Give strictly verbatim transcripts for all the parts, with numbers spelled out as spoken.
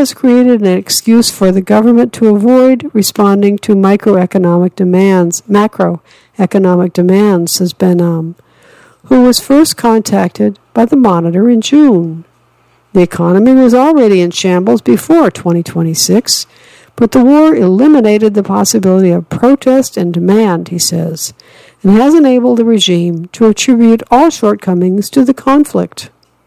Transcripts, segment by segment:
has created an excuse for the government to avoid responding to microeconomic demands, macroeconomic demands, says Ben-Am, who was first contacted by the Monitor in June. The economy was already in shambles before twenty twenty-six, but the war eliminated the possibility of protest and demand, he says, and has enabled the regime to attribute all shortcomings to the conflict.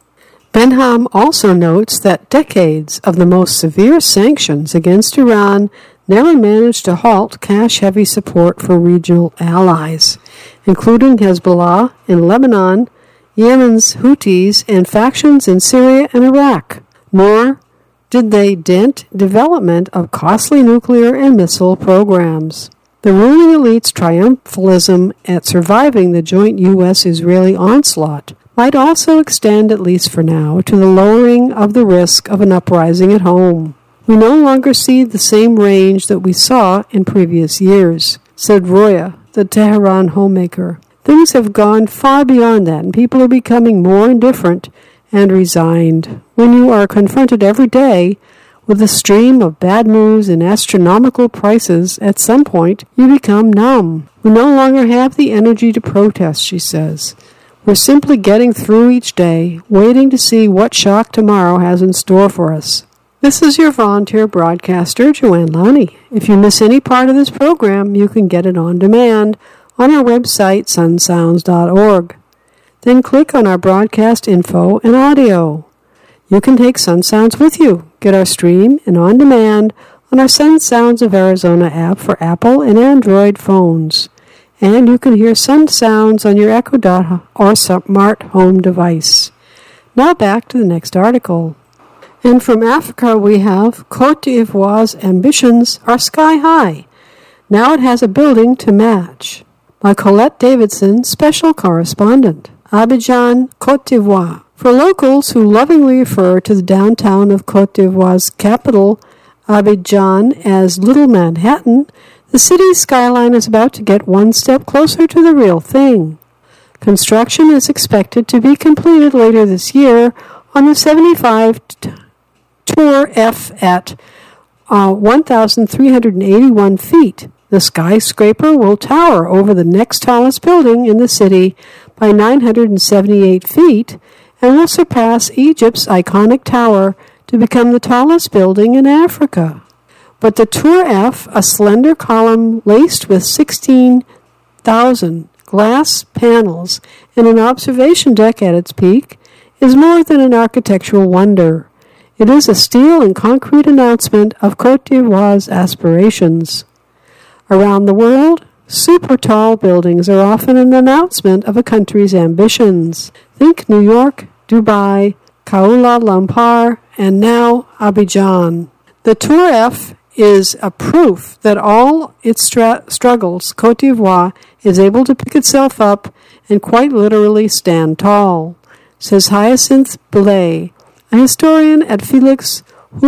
Ben-Am also notes that decades of the most severe sanctions against Iran never managed to halt cash-heavy support for regional allies, including Hezbollah in Lebanon, Yemen's Houthis, and factions in Syria and Iraq. Nor did they dent development of costly nuclear and missile programs. The ruling elite's triumphalism at surviving the joint U S Israeli onslaught might also extend, at least for now, to the lowering of the risk of an uprising at home. We no longer see the same range that we saw in previous years, said Roya, the Tehran homemaker. Things have gone far beyond that, and people are becoming more indifferent and resigned. When you are confronted every day with a stream of bad news and astronomical prices, at some point you become numb. We no longer have the energy to protest, she says. We're simply getting through each day, waiting to see what shock tomorrow has in store for us. This is your volunteer broadcaster, Joanne Lowney. If you miss any part of this program, you can get it on demand on our website, sun sounds dot org. Then click on our broadcast info and audio. You can take Sun Sounds with you. Get our stream and on demand on our Sun Sounds of Arizona app for Apple and Android phones. And you can hear Sun Sounds on your Echo Dot or smart home device. Now back to the next article. And from Africa we have Côte d'Ivoire's ambitions are sky high. Now it has a building to match. By Colette Davidson, special correspondent. Abidjan, Côte d'Ivoire. For locals who lovingly refer to the downtown of Côte d'Ivoire's capital, Abidjan, as Little Manhattan, the city's skyline is about to get one step closer to the real thing. Construction is expected to be completed later this year on the seventy-five Tour F at uh, one thousand three hundred eighty-one feet. The skyscraper will tower over the next tallest building in the city by nine hundred seventy-eight feet and will surpass Egypt's iconic tower to become the tallest building in Africa. But the Tour F, a slender column laced with sixteen thousand glass panels and an observation deck at its peak, is more than an architectural wonder. It is a steel and concrete announcement of Côte d'Ivoire's aspirations. Around the world, super tall buildings are often an announcement of a country's ambitions. Think New York, Dubai, Kuala Lumpur, and now Abidjan. The Tour F is a proof that all its stra- struggles, Côte d'Ivoire is able to pick itself up and quite literally stand tall, says Hyacinthe Blay, a historian at Félix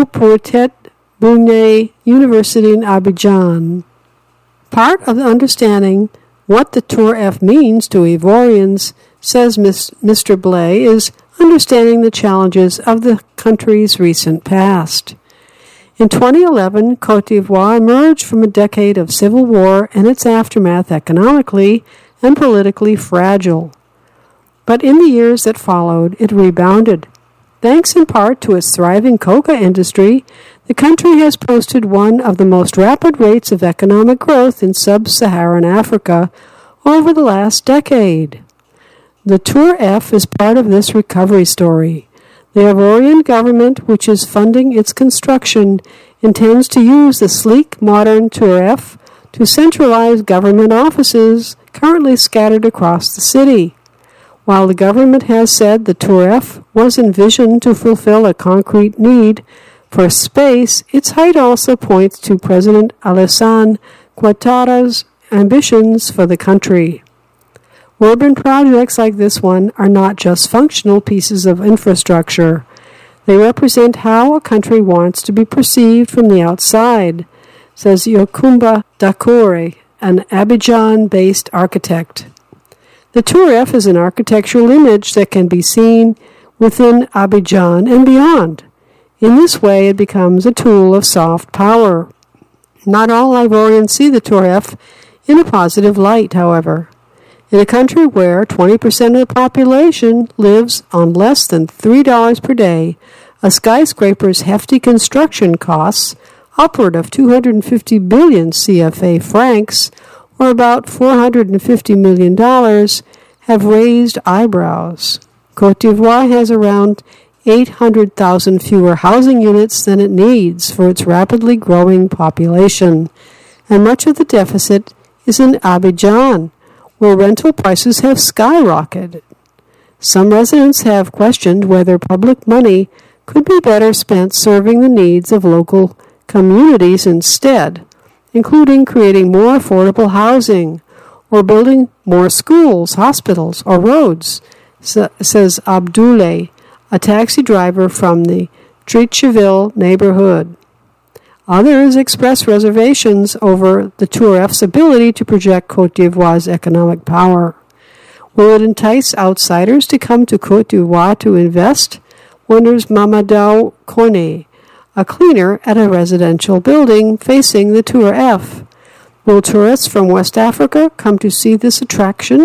Houphouët-Boigny University in Abidjan. Part of understanding what the Tour F means to Ivorians, says Mister Blay, is understanding the challenges of the country's recent past. In twenty eleven, Côte d'Ivoire emerged from a decade of civil war and its aftermath economically and politically fragile. But in the years that followed, it rebounded. Thanks in part to its thriving coca industry, the country has posted one of the most rapid rates of economic growth in sub-Saharan Africa over the last decade. The Tour F is part of this recovery story. The Ivorian government, which is funding its construction, intends to use the sleek, modern Tour F to centralize government offices currently scattered across the city. While the government has said the Tour F was envisioned to fulfill a concrete need for space, its height also points to President Alassane Ouattara's ambitions for the country. Urban projects like this one are not just functional pieces of infrastructure. They represent how a country wants to be perceived from the outside, says Yokumba Dakore, an Abidjan-based architect. The Tour F is an architectural image that can be seen within Abidjan and beyond. In this way, it becomes a tool of soft power. Not all Ivorians see the Tour in a positive light, however. In a country where twenty percent of the population lives on less than three dollars per day, a skyscraper's hefty construction costs, upward of two hundred fifty billion C F A francs, or about four hundred fifty million dollars, have raised eyebrows. Côte d'Ivoire has around eight hundred thousand fewer housing units than it needs for its rapidly growing population, and much of the deficit is in Abidjan, where rental prices have skyrocketed. Some residents have questioned whether public money could be better spent serving the needs of local communities instead, including creating more affordable housing or building more schools, hospitals, or roads, says Abdoulaye, a taxi driver from the Treichville neighborhood. Others express reservations over the Tour's ability to project Côte d'Ivoire's economic power. Will it entice outsiders to come to Côte d'Ivoire to invest? Wonders Mamadou Kone, a cleaner at a residential building facing the Tour F. Will tourists from West Africa come to see this attraction?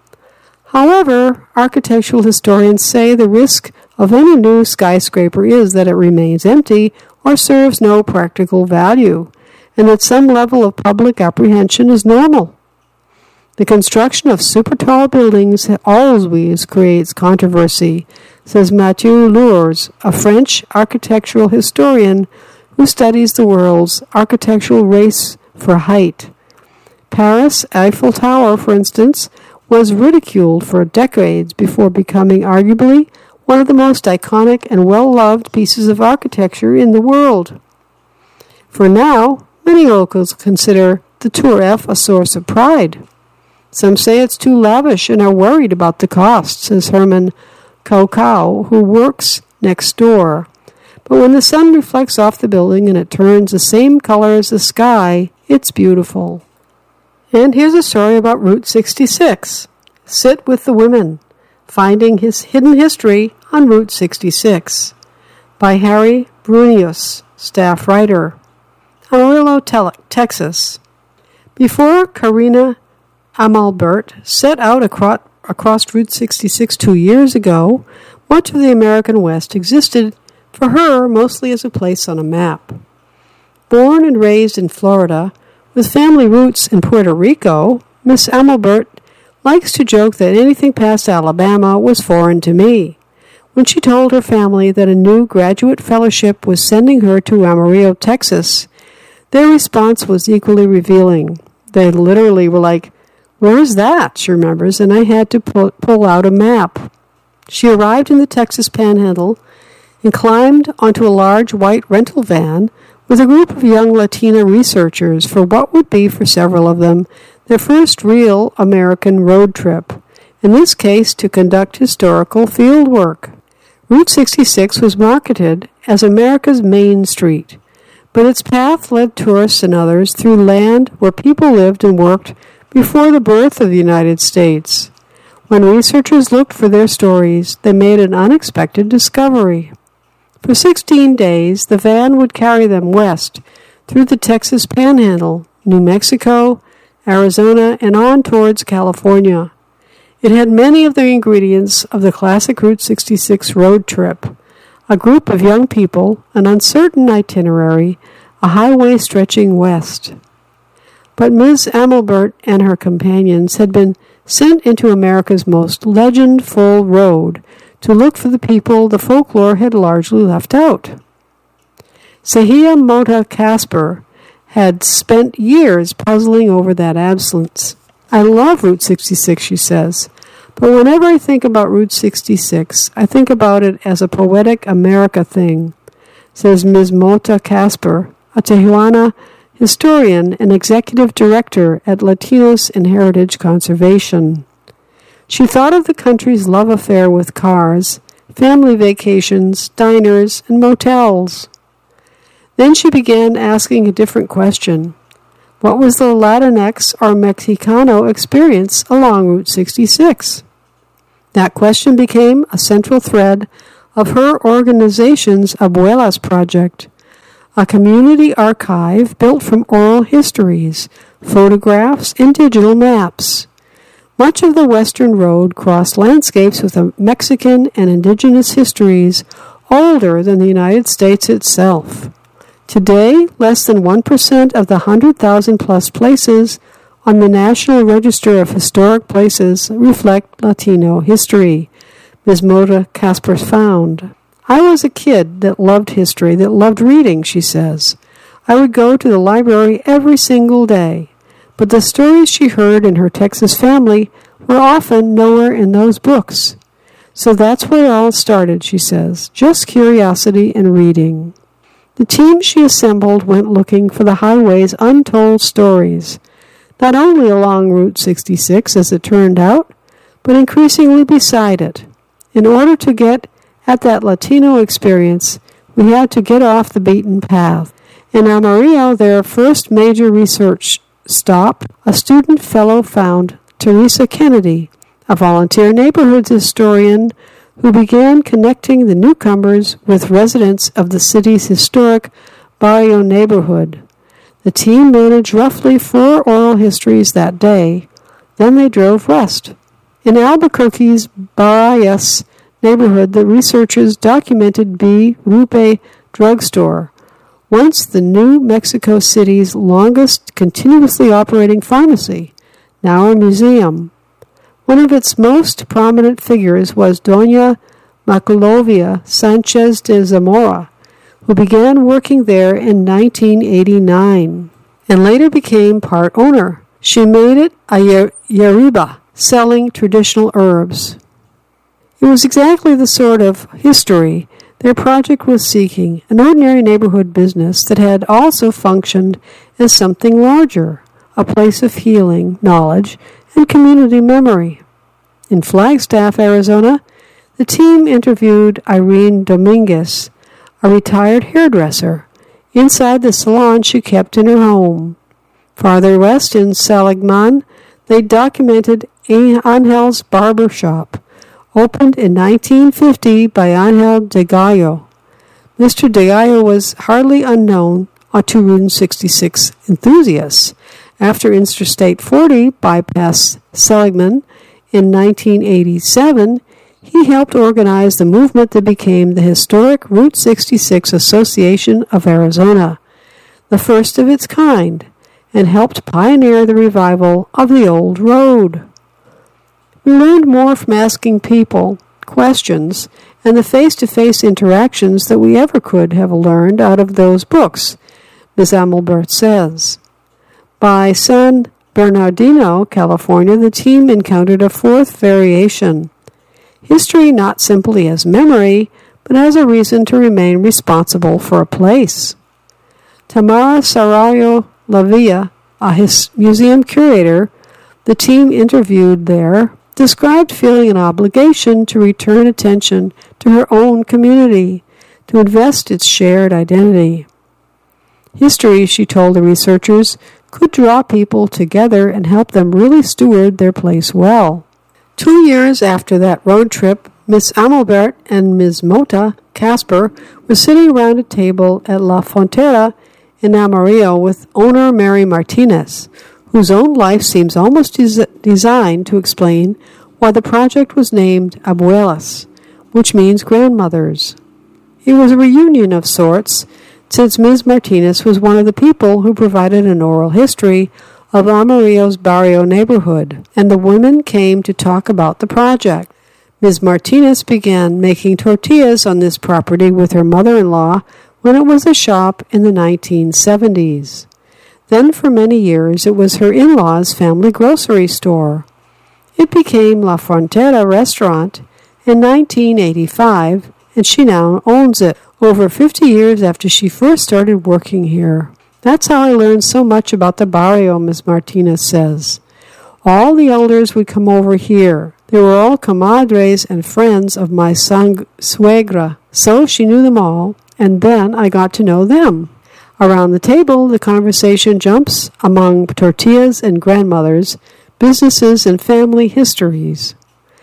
However, architectural historians say the risk of any new skyscraper is that it remains empty or serves no practical value, and that some level of public apprehension is normal. The construction of super tall buildings always creates controversy, says Mathieu Lours, a French architectural historian who studies the world's architectural race for height. Paris' Eiffel Tower, for instance, was ridiculed for decades before becoming arguably one of the most iconic and well-loved pieces of architecture in the world. For now, many locals consider the Tour F a source of pride. Some say it's too lavish and are worried about the cost, says Herman Kaukau, who works next door. But when the sun reflects off the building and it turns the same color as the sky, it's beautiful. And here's a story about Route sixty-six. Sit with the Women, Finding His Hidden History on Route sixty-six, by Harry Brunius, staff writer, Amarillo, Texas. Before Karina Amalbert set out across, across Route sixty-six two years ago, much of the American West existed for her mostly as a place on a map. Born and raised in Florida, with family roots in Puerto Rico, Miss Amalbert likes to joke that anything past Alabama was foreign to me. When she told her family that a new graduate fellowship was sending her to Amarillo, Texas, their response was equally revealing. They literally were like, "Where is that?" she remembers, and I had to pull, pull out a map. She arrived in the Texas Panhandle and climbed onto a large white rental van with a group of young Latina researchers for what would be, for several of them, their first real American road trip, in this case to conduct historical field work. Route sixty-six was marketed as America's Main Street, but its path led tourists and others through land where people lived and worked before the birth of the United States. When researchers looked for their stories, they made an unexpected discovery. For sixteen days, the van would carry them west through the Texas Panhandle, New Mexico, Arizona, and on towards California. It had many of the ingredients of the classic Route sixty-six road trip: a group of young people, an uncertain itinerary, a highway stretching west. But Miz Amalbert and her companions had been sent into America's most legend-full road to look for the people the folklore had largely left out. Sahia Mota Casper had spent years puzzling over that absence. I love Route sixty-six, she says, but whenever I think about Route sixty-six, I think about it as a poetic America thing, says Miz Mota Casper, a Tijuana historian and executive director at Latinos in Heritage Conservation. She thought of the country's love affair with cars, family vacations, diners, and motels. Then she began asking a different question. What was the Latinx or Mexicano experience along Route sixty-six? That question became a central thread of her organization's Abuelas Project, a community archive built from oral histories, photographs, and digital maps. Much of the Western Road crossed landscapes with Mexican and indigenous histories older than the United States itself. Today, less than one percent of the one hundred thousand plus places on the National Register of Historic Places reflect Latino history, Miz Mota Kasper found. I was a kid that loved history, that loved reading, she says. I would go to the library every single day, but the stories she heard in her Texas family were often nowhere in those books. So that's where it all started, she says, just curiosity and reading. The team she assembled went looking for the highway's untold stories, not only along Route sixty-six, as it turned out, but increasingly beside it. In order to get at that Latino experience, we had to get off the beaten path. In Amarillo, their first major research stop, a student fellow found Teresa Kennedy, a volunteer neighborhoods historian who began connecting the newcomers with residents of the city's historic Barrio neighborhood. The team managed roughly four oral histories that day. Then they drove west. In Albuquerque's Barayas neighborhood, the researchers documented B. Rupe drugstore, once the New Mexico City's longest continuously operating pharmacy, now a museum. One of its most prominent figures was Doña Maculovia Sanchez de Zamora, who began working there in nineteen eighty-nine and later became part owner. She made it a Yeriba, selling traditional herbs. It was exactly the sort of history their project was seeking, an ordinary neighborhood business that had also functioned as something larger, a place of healing, knowledge, and community memory. In Flagstaff, Arizona, the team interviewed Irene Dominguez, a retired hairdresser, inside the salon she kept in her home. Farther west in Saligman, they documented Angel's Barber Shop, opened in nineteen fifty by Angel de Gallo. Mister de Gallo was hardly unknown to Route sixty-six enthusiasts. After Interstate forty bypassed Seligman in nineteen eighty-seven, he helped organize the movement that became the historic Route sixty-six Association of Arizona, the first of its kind, and helped pioneer the revival of the old road. We learned more from asking people questions and the face-to-face interactions that we ever could have learned out of those books, Miz Amelbert says. By San Bernardino, California, the team encountered a fourth variation. History not simply as memory, but as a reason to remain responsible for a place. Tamara Sarayo Lavilla, a his museum curator the team interviewed there, described feeling an obligation to return attention to her own community, to invest its shared identity. History, she told the researchers, could draw people together and help them really steward their place well. Two years after that road trip, Miss Amelbert and Miz Mota Kasper were sitting around a table at La Frontera in Amarillo with owner Mary Martinez, whose own life seems almost des- designed to explain why the project was named Abuelas, which means grandmothers. It was a reunion of sorts, since Miz Martinez was one of the people who provided an oral history of Amarillo's Barrio neighborhood, and the women came to talk about the project. Miz Martinez began making tortillas on this property with her mother-in-law when it was a shop in the nineteen seventies. Then for many years it was her in-laws' family grocery store. It became La Frontera Restaurant in nineteen eighty-five, and she now owns it, over fifty years after she first started working here. That's how I learned so much about the barrio, Miz Martinez says. All the elders would come over here. They were all comadres and friends of my sang- suegra, so she knew them all, and then I got to know them. Around the table, the conversation jumps among tortillas and grandmothers, businesses and family histories.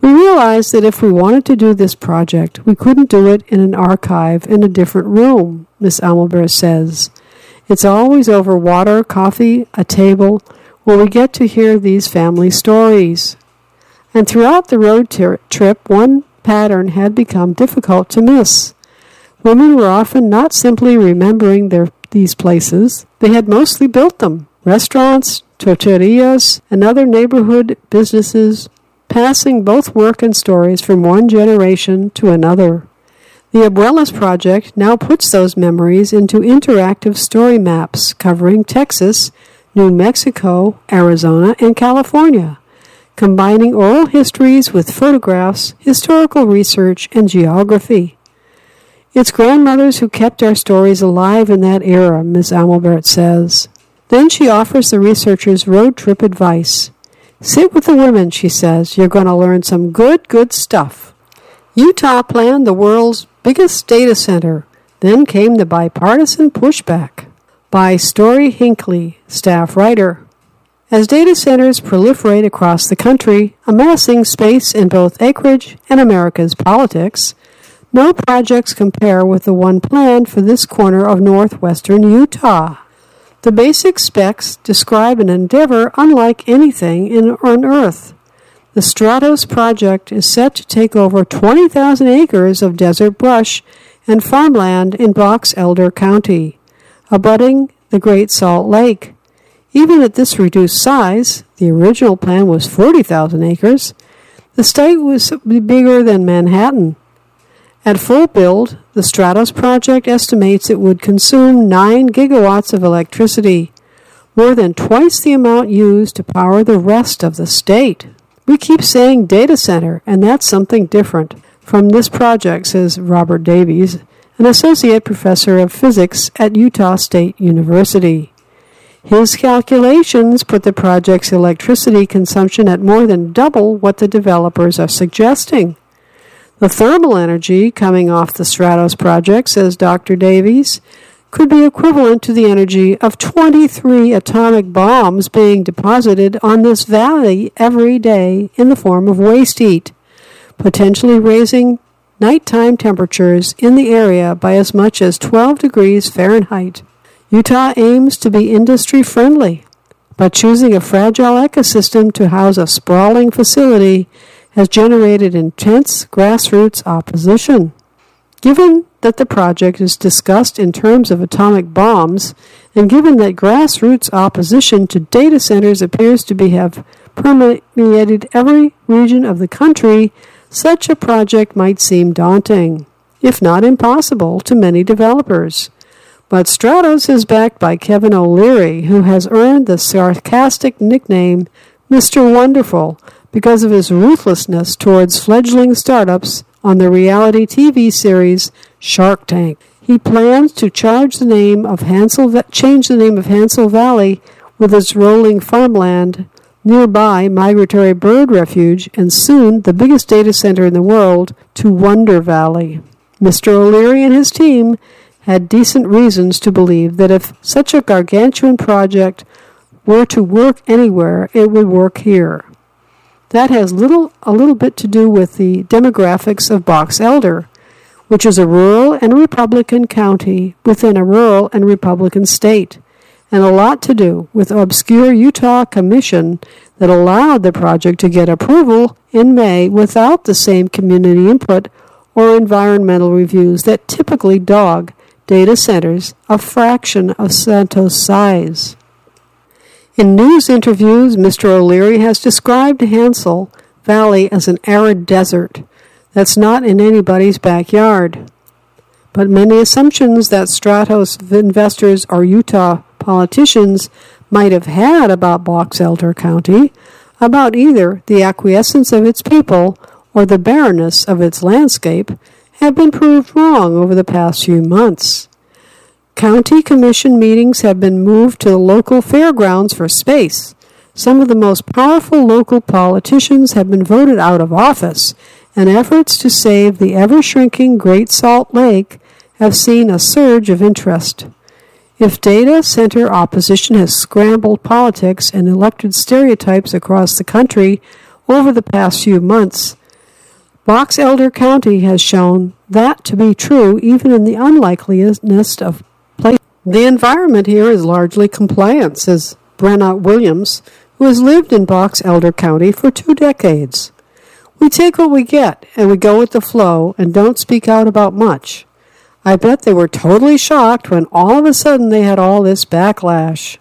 We realized that if we wanted to do this project, we couldn't do it in an archive in a different room, Miss Amelbert says. It's always over water, coffee, a table, where we get to hear these family stories. And throughout the road ter- trip, one pattern had become difficult to miss. Women were often not simply remembering their these places, they had mostly built them. Restaurants, tortillerias, and other neighborhood businesses, passing both work and stories from one generation to another. The Abuelas Project now puts those memories into interactive story maps covering Texas, New Mexico, Arizona, and California, combining oral histories with photographs, historical research, and geography. It's grandmothers who kept our stories alive in that era, Miss Amelbert says. Then she offers the researchers road trip advice. Sit with the women, she says. You're going to learn some good, good stuff. Utah planned the world's biggest data center. Then came the bipartisan pushback. By Story Hinckley, staff writer. As data centers proliferate across the country, amassing space in both acreage and America's politics, no projects compare with the one planned for this corner of northwestern Utah. The basic specs describe an endeavor unlike anything in, on Earth. The Stratos project is set to take over twenty thousand acres of desert brush and farmland in Box Elder County, abutting the Great Salt Lake. Even at this reduced size, the original plan was forty thousand acres, the site was bigger than Manhattan. At full build, the Stratos project estimates it would consume nine gigawatts of electricity, more than twice the amount used to power the rest of the state. We keep saying data center, and that's something different from this project, says Robert Davies, an associate professor of physics at Utah State University. His calculations put the project's electricity consumption at more than double what the developers are suggesting. The thermal energy coming off the Stratos project, says Doctor Davies, could be equivalent to the energy of twenty-three atomic bombs being deposited on this valley every day in the form of waste heat, potentially raising nighttime temperatures in the area by as much as twelve degrees Fahrenheit. Utah aims to be industry-friendly, but choosing a fragile ecosystem to house a sprawling facility has generated intense grassroots opposition. Given that the project is discussed in terms of atomic bombs, and given that grassroots opposition to data centers appears to be have permeated every region of the country, such a project might seem daunting, if not impossible, to many developers. But Stratos is backed by Kevin O'Leary, who has earned the sarcastic nickname Mister Wonderful because of his ruthlessness towards fledgling startups on the reality T V series Shark Tank. He plans to charge the name of Hansel, change the name of Hansel Valley with its rolling farmland, nearby migratory bird refuge, and soon the biggest data center in the world, to Wonder Valley. Mister O'Leary and his team had decent reasons to believe that if such a gargantuan project were to work anywhere, it would work here. That has little, a little bit to do with the demographics of Box Elder, which is a rural and Republican county within a rural and Republican state, and a lot to do with the obscure Utah commission that allowed the project to get approval in May without the same community input or environmental reviews that typically dog data centers a fraction of Santos' size. In news interviews, Mister O'Leary has described Hansel Valley as an arid desert that's not in anybody's backyard. But many assumptions that Stratos investors or Utah politicians might have had about Box Elder County, about either the acquiescence of its people or the barrenness of its landscape, have been proved wrong over the past few months. County commission meetings have been moved to the local fairgrounds for space. Some of the most powerful local politicians have been voted out of office, and efforts to save the ever-shrinking Great Salt Lake have seen a surge of interest. If data center opposition has scrambled politics and elected stereotypes across the country over the past few months, Box Elder County has shown that to be true even in the unlikeliest of places. The environment here is largely compliant, says Brenna Williams, who has lived in Box Elder County for two decades. We take what we get, and we go with the flow and don't speak out about much. I bet they were totally shocked when all of a sudden they had all this backlash.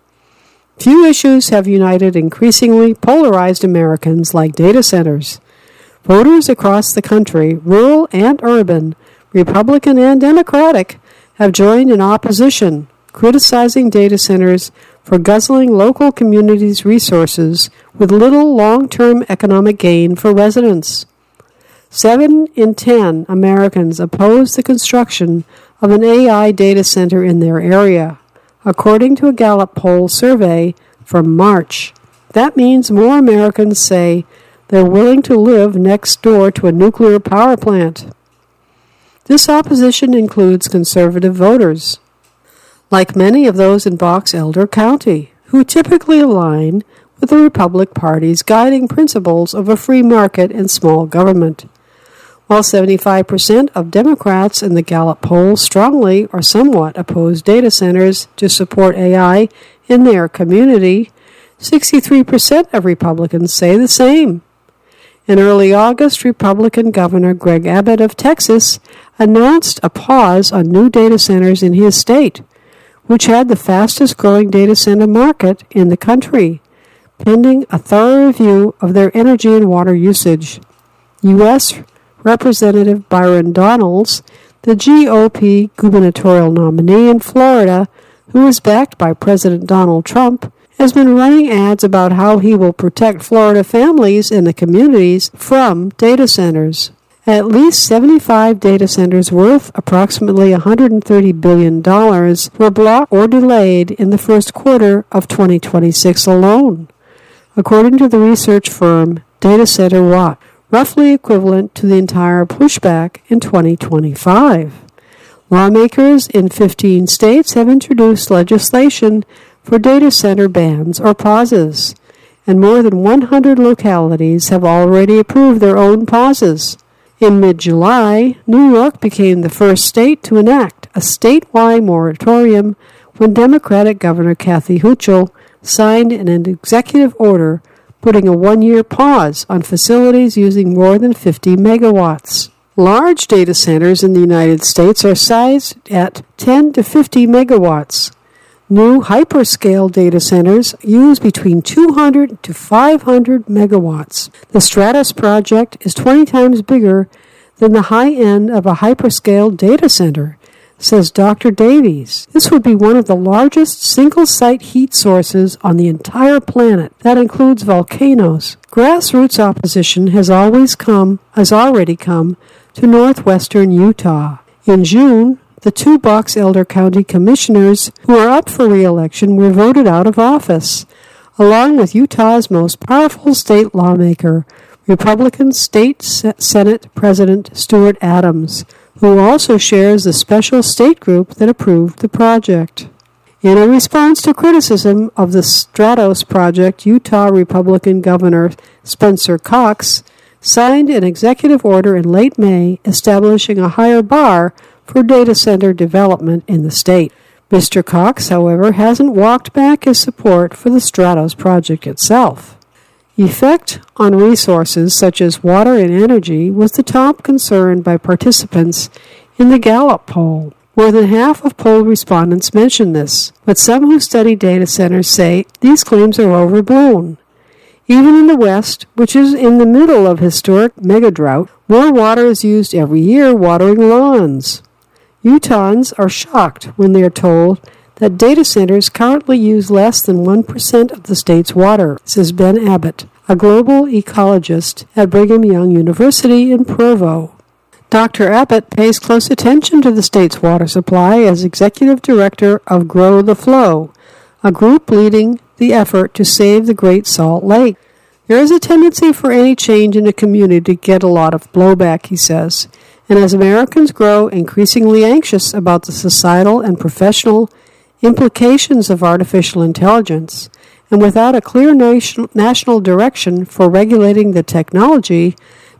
Few issues have united increasingly polarized Americans like data centers. Voters across the country, rural and urban, Republican and Democratic, have joined in opposition, criticizing data centers for guzzling local communities' resources with little long-term economic gain for residents. Seven in ten Americans oppose the construction of an A I data center in their area, according to a Gallup poll survey from March. That means more Americans say they're willing to live next door to a nuclear power plant. This opposition includes conservative voters, like many of those in Box Elder County, who typically align with the Republican Party's guiding principles of a free market and small government. While seventy-five percent of Democrats in the Gallup poll strongly or somewhat oppose data centers to support A I in their community, sixty-three percent of Republicans say the same. In early August, Republican Governor Greg Abbott of Texas announced a pause on new data centers in his state, which had the fastest-growing data center market in the country, pending a thorough review of their energy and water usage. U S Representative Byron Donalds, the G O P gubernatorial nominee in Florida, who is backed by President Donald Trump, has been running ads about how he will protect Florida families and the communities from data centers. At least seventy-five data centers worth approximately one hundred thirty billion dollars were blocked or delayed in the first quarter of twenty twenty-six alone, according to the research firm Data Center Watch, roughly equivalent to the entire pushback in twenty twenty-five. Lawmakers in fifteen states have introduced legislation for data center bans or pauses, and more than one hundred localities have already approved their own pauses. In mid-July, New York became the first state to enact a statewide moratorium when Democratic Governor Kathy Hochul signed an executive order putting a one-year pause on facilities using more than fifty megawatts. Large data centers in the United States are sized at ten to fifty megawatts. New hyperscale data centers use between two hundred to five hundred megawatts. The Stratos project is twenty times bigger than the high end of a hyperscale data center, says Doctor Davies. This would be one of the largest single-site heat sources on the entire planet. That includes volcanoes. Grassroots opposition has always come, has already come to northwestern Utah. In June, the two Box Elder County commissioners who are up for re-election were voted out of office, along with Utah's most powerful state lawmaker, Republican State Senate President Stuart Adams, who also shares the special state group that approved the project. In a response to criticism of the Stratos project, Utah Republican Governor Spencer Cox signed an executive order in late May establishing a higher bar for data center development in the state. Mister Cox, however, hasn't walked back his support for the Stratos project itself. Effect on resources such as water and energy was the top concern by participants in the Gallup poll. More than half of poll respondents mentioned this, but some who study data centers say these claims are overblown. Even in the West, which is in the middle of historic megadrought, more water is used every year watering lawns. Utahns are shocked when they are told that data centers currently use less than one percent of the state's water, says Ben Abbott, a global ecologist at Brigham Young University in Provo. Doctor Abbott pays close attention to the state's water supply as executive director of Grow the Flow, a group leading the effort to save the Great Salt Lake. There is a tendency for any change in a community to get a lot of blowback, he says, and as Americans grow increasingly anxious about the societal and professional implications of artificial intelligence, and without a clear nation, national direction for regulating the technology,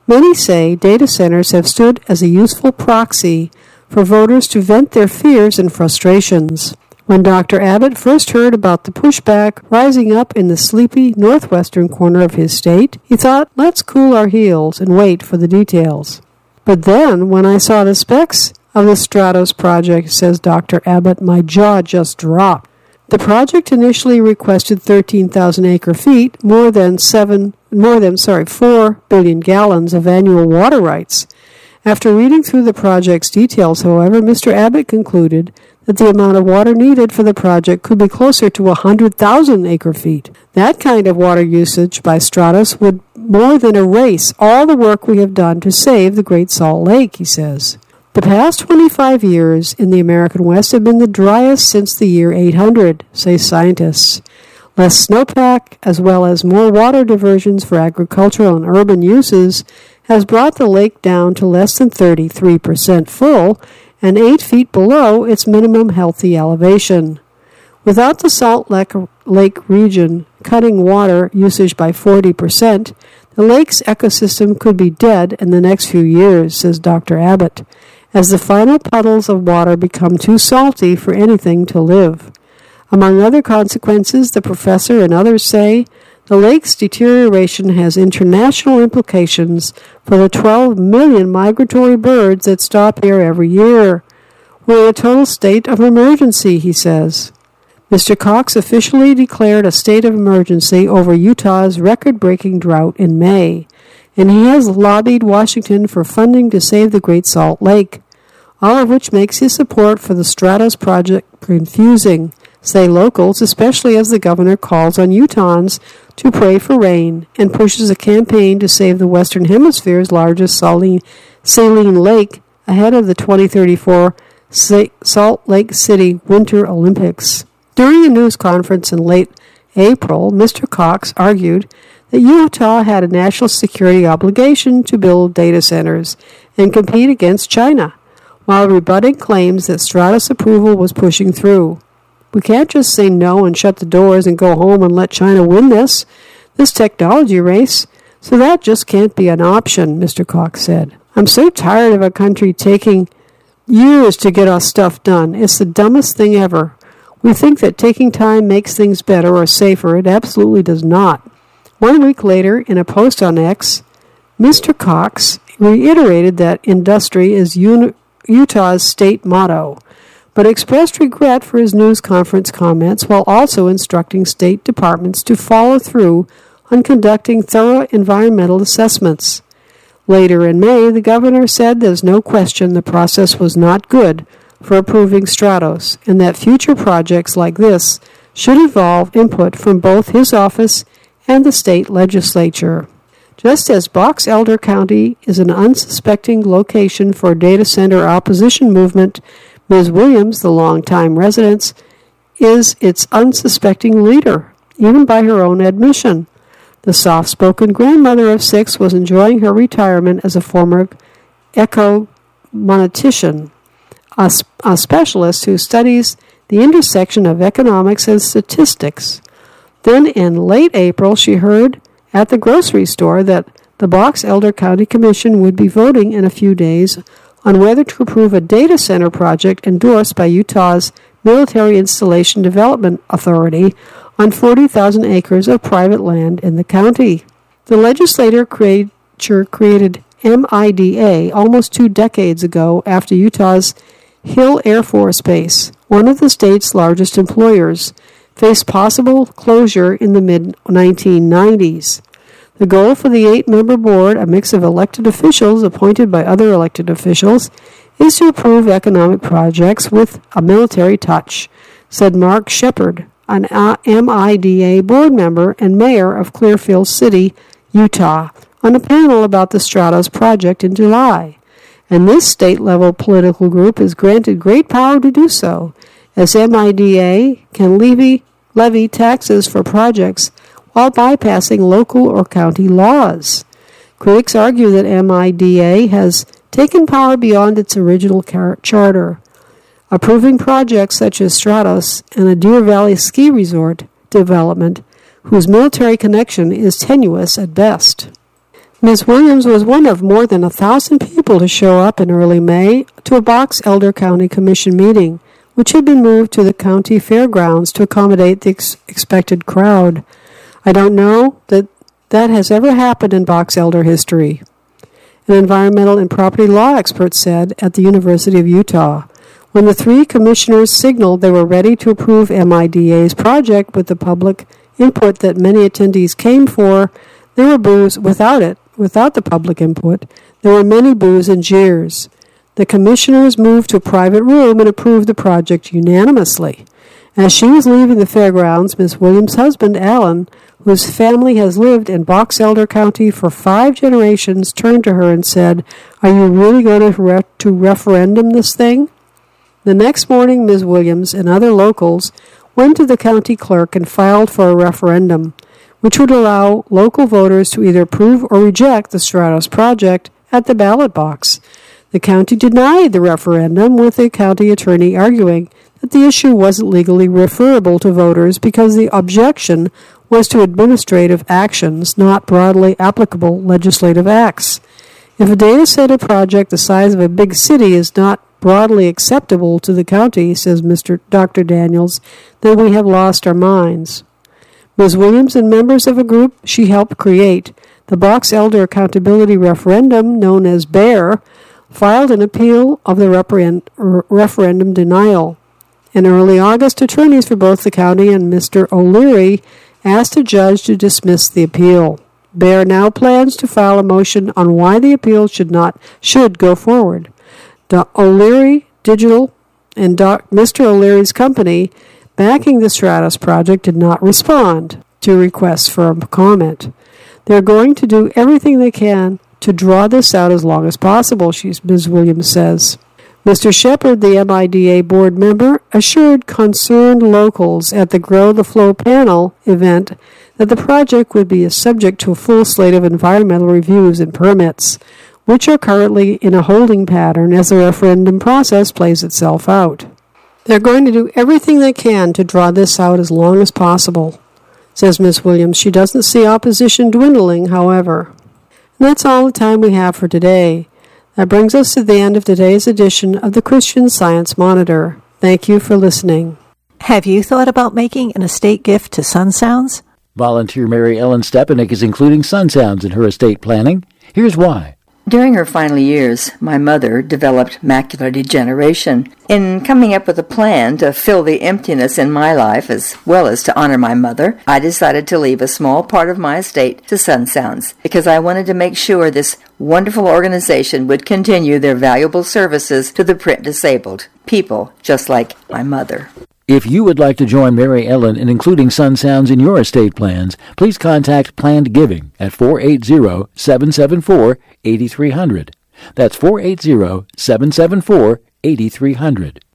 Many say data centers have stood as a useful proxy for voters to vent their fears and frustrations. When Doctor Abbott first heard about the pushback rising up in the sleepy northwestern corner of his state, he thought, let's cool our heels and wait for the details. But then, when I saw the specs of the Stratos project, says Doctor Abbott, my jaw just dropped. The project initially requested thirteen thousand acre-feet, more than seven, more than sorry, four billion gallons of annual water rights. After reading through the project's details, however, Mister Abbott concluded that the amount of water needed for the project could be closer to one hundred thousand acre-feet. That kind of water usage by Stratos would more than erase all the work we have done to save the Great Salt Lake, he says. The past twenty-five years in the American West have been the driest since the year eight hundred, say scientists. Less snowpack, as well as more water diversions for agricultural and urban uses, has brought the lake down to less than thirty-three percent full and eight feet below its minimum healthy elevation. Without the Salt Lake region cutting water usage by forty percent, the lake's ecosystem could be dead in the next few years, says Doctor Abbott, as the final puddles of water become too salty for anything to live. Among other consequences, the professor and others say, the lake's deterioration has international implications for the twelve million migratory birds that stop here every year. We're in a total state of emergency, he says. Mister Cox officially declared a state of emergency over Utah's record-breaking drought in May, and he has lobbied Washington for funding to save the Great Salt Lake, all of which makes his support for the Stratos project confusing, say locals, especially as the governor calls on Utahns to pray for rain and pushes a campaign to save the Western Hemisphere's largest saline, saline lake ahead of the twenty thirty-four Salt Lake City Winter Olympics. During a news conference in late April, Mister Cox argued that Utah had a national security obligation to build data centers and compete against China, while rebutting claims that Stratos approval was pushing through. We can't just say no and shut the doors and go home and let China win this, this technology race, so that just can't be an option, Mister Cox said. I'm so tired of a country taking years to get our stuff done. It's the dumbest thing ever. We think that taking time makes things better or safer. It absolutely does not. One week later, in a post on X, Mister Cox reiterated that industry is uni- Utah's state motto, but expressed regret for his news conference comments while also instructing state departments to follow through on conducting thorough environmental assessments. Later in May, the governor said there's no question the process was not good for approving Stratos, and that future projects like this should involve input from both his office and the state legislature. Just as Box Elder County is an unsuspecting location for data center opposition movement, Miz Williams, the longtime resident, is its unsuspecting leader, even by her own admission. The soft-spoken grandmother of six was enjoying her retirement as a former econometician, a, a specialist who studies the intersection of economics and statistics. Then in late April, she heard at the grocery store that the Box Elder County Commission would be voting in a few days on whether to approve a data center project endorsed by Utah's Military Installation Development Authority on forty thousand acres of private land in the county. The legislature created M I D A almost two decades ago after Utah's Hill Air Force Base, one of the state's largest employers, faced possible closure in the mid nineteen nineties. The goal for the eight-member board, a mix of elected officials appointed by other elected officials, is to approve economic projects with a military touch, said Mark Shepard, an M I D A board member and mayor of Clearfield City, Utah, on a panel about the Stratos project in July. And this state-level political group is granted great power to do so, as M I D A can levy, levy taxes for projects while bypassing local or county laws. Critics argue that M I D A has taken power beyond its original car- charter, approving projects such as Stratos and a Deer Valley ski resort development whose military connection is tenuous at best. Miz Williams was one of more than a thousand people to show up in early May to a Box Elder County Commission meeting, which had been moved to the county fairgrounds to accommodate the ex- expected crowd. I don't know that that has ever happened in Box Elder history, an environmental and property law expert said at the University of Utah. When the three commissioners signaled they were ready to approve M I D A's project with the public input that many attendees came for, there were boos without it. Without the public input, there were many boos and jeers. The commissioners moved to a private room and approved the project unanimously. As she was leaving the fairgrounds, Miz Williams' husband, Alan, whose family has lived in Box Elder County for five generations, turned to her and said, "Are you really going to, re- to referendum this thing?" The next morning, Miz Williams and other locals went to the county clerk and filed for a referendum, which would allow local voters to either approve or reject the Stratos project at the ballot box. The county denied the referendum, with the county attorney arguing that the issue wasn't legally referable to voters because the objection was to administrative actions, not broadly applicable legislative acts. If a data center project the size of a big city is not broadly acceptable to the county, says Mister Doctor Daniels, then we have lost our minds. Miz Williams and members of a group she helped create, the Box Elder Accountability Referendum, known as BEAR, filed an appeal of the referend- referendum denial. In early August, attorneys for both the county and Mister O'Leary asked a judge to dismiss the appeal. BEAR now plans to file a motion on why the appeal should not should go forward. The O'Leary Digital and Doc, Mister O'Leary's company backing the Stratos project did not respond to requests for a comment. They're going to do everything they can to draw this out as long as possible, Miz Williams says. Mister Shepard, the M I D A board member, assured concerned locals at the Grow the Flow panel event that the project would be subject to a full slate of environmental reviews and permits, which are currently in a holding pattern as the referendum process plays itself out. They're going to do everything they can to draw this out as long as possible, says Miz Williams. She doesn't see opposition dwindling, however. And that's all the time we have for today. That brings us to the end of today's edition of the Christian Science Monitor. Thank you for listening. Have you thought about making an estate gift to Sun Sounds? Volunteer Mary Ellen Stepanek is including Sun Sounds in her estate planning. Here's why. During her final years, my mother developed macular degeneration. In coming up with a plan to fill the emptiness in my life as well as to honor my mother, I decided to leave a small part of my estate to Sun Sounds because I wanted to make sure this wonderful organization would continue their valuable services to the print disabled, people just like my mother. If you would like to join Mary Ellen in including Sun Sounds in your estate plans, please contact Planned Giving at four eight zero, seven seven four, eight three zero zero. That's four eight zero, seven seven four, eight three zero zero.